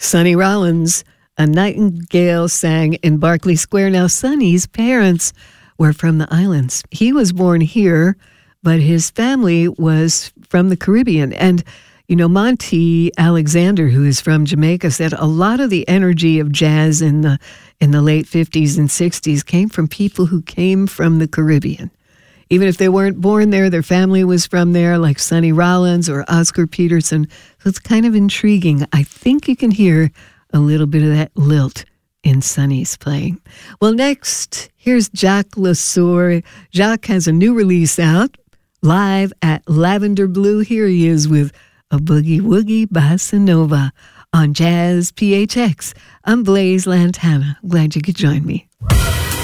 Sonny Rollins, A Nightingale Sang in Berkeley Square. Now, Sonny's parents were from the islands. He was born here, but his family was from the Caribbean. And, you know, Monty Alexander, who is from Jamaica, said a lot of the energy of jazz in the late 50s and 60s came from people who came from the Caribbean. Even if they weren't born there, their family was from there, like Sonny Rollins or Oscar Peterson. So it's kind of intriguing. I think you can hear a little bit of that lilt in Sonny's playing. Well, next, here's Jacques Lesueur. Jacques has a new release out, live at Lavender Blue. Here he is with a Boogie Woogie Bossa Nova on Jazz PHX. I'm Blaise Lantana. Glad you could join me.